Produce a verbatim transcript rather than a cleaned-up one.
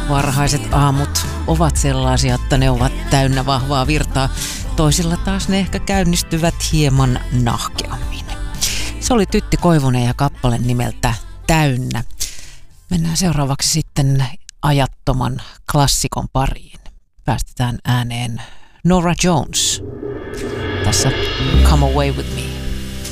varhaiset aamut ovat sellaisia, että ne ovat täynnä vahvaa virtaa. Toisilla taas ne ehkä käynnistyvät hieman nahkeammin. Se oli Tytti Koivunen ja kappale nimeltä Täynnä. Mennään seuraavaksi sitten ajattoman klassikon pariin. Päästetään ääneen Norah Jones. Tässä Come Away With Me.